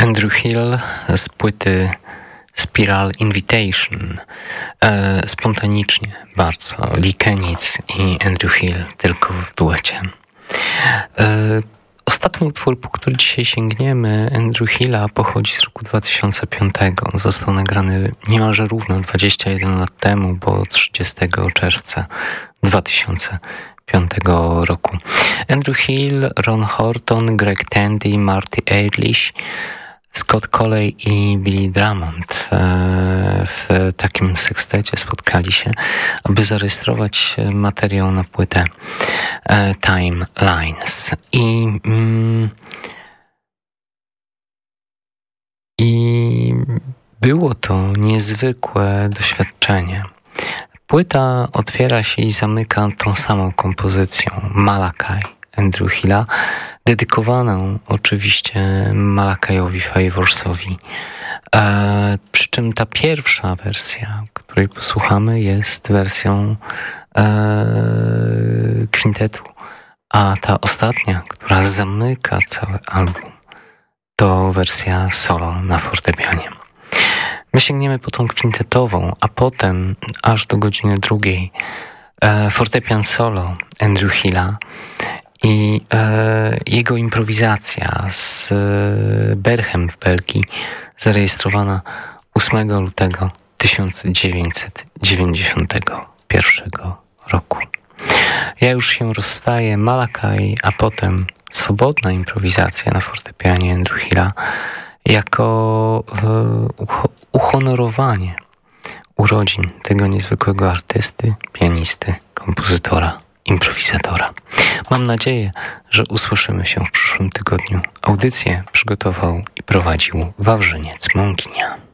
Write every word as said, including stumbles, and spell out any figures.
Andrew Hill z płyty Spiral Invitation. E, spontanicznie bardzo. Lee Konitz i Andrew Hill tylko w duecie. E, Ostatni utwór, po który dzisiaj sięgniemy, Andrew Hilla, pochodzi z roku dwa tysiące piątego. Został nagrany niemalże równo dwadzieścia jeden lat temu, bo trzydziestego czerwca dwa tysiące piątego roku. Andrew Hill, Ron Horton, Greg Tandy, Marty Eilish, Scott Colley i Billy Drummond w takim sekstecie spotkali się, aby zarejestrować materiał na płytę Timelines. I, i było to niezwykłe doświadczenie. Płyta otwiera się i zamyka tą samą kompozycją Malachi Andrew Hilla, dedykowaną oczywiście Malachi'owi Favorsowi. E, przy czym ta pierwsza wersja, której posłuchamy, jest wersją e, kwintetu, a ta ostatnia, która zamyka cały album, to wersja solo na fortepianie. My sięgniemy po tą kwintetową, a potem aż do godziny drugiej e, fortepian solo Andrew Hilla i e, jego improwizacja z e, Berchem w Belgii, zarejestrowana ósmego lutego tysiąc dziewięćset dziewięćdziesiątego pierwszego roku. Ja już się rozstaję, Malachi, a potem swobodna improwizacja na fortepianie Andrew Hilla jako e, uhonorowanie urodzin tego niezwykłego artysty, pianisty, kompozytora, improwizatora. Mam nadzieję, że usłyszymy się w przyszłym tygodniu. Audycję przygotował i prowadził Wawrzyniec Mąkinia.